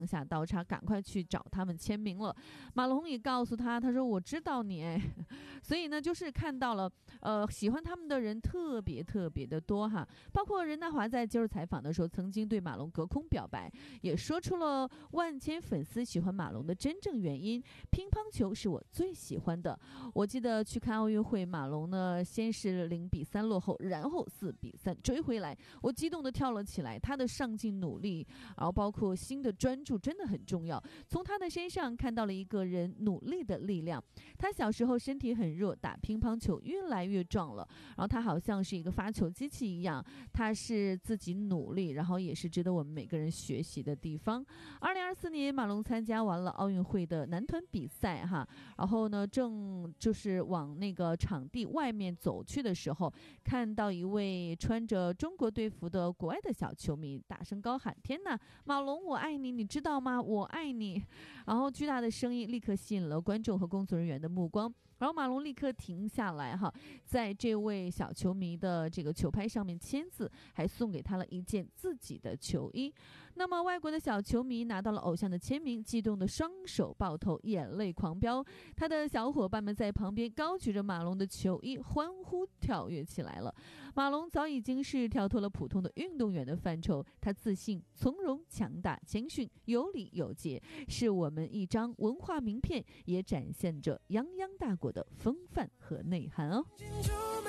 下刀叉，赶快去找他们签名了。马龙也告诉他说我知道你所以呢就是看到了喜欢他们的人特别的多哈。包括任达华在接受采访的时候曾经对马龙隔空表白，也说出了万千粉丝喜欢马龙的真正原因，乒乓球是我最喜欢的。我记得去看奥运会，马龙呢先是0-3落后，然后4-3追回来，我激动的跳了起来。他的上进努力，然后包括新的专注真的很重要，从他的身上看到了一个人努力的力量。他小时候身体很弱，打乒乓球越来越壮了，然后他好像是一个发球机器一样，他是自己努力，然后也是值得我们每个人学习的地方。2024年马龙参加完了奥运会的男团比赛哈，然后呢正就是往那个场地外面走去的时候，看到一位穿着中国队服的国外的小球迷大声高喊，天哪，马龙我爱你，你知道吗？我爱你。然后巨大的声音立刻吸引了观众和工作人员的目光，然后马龙立刻停下来哈，在这位小球迷的这个球拍上面签字，还送给他了一件自己的球衣。那么外国的小球迷拿到了偶像的签名，激动的双手抱头，眼泪狂飙。他的小伙伴们在旁边高举着马龙的球衣，欢呼跳跃起来了。马龙早已经是跳脱了普通的运动员的范畴，他自信、从容、强大、谦逊、有礼有节，是我们一张文化名片，也展现着泱泱大国的风范和内涵哦。